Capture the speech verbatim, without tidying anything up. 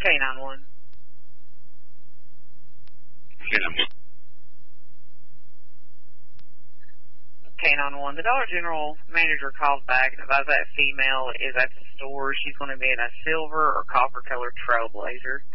K nine one. K nine one. K nine one. The Dollar General manager calls back and advises that female is at the store. She's going to be in a silver or copper colored Trailblazer.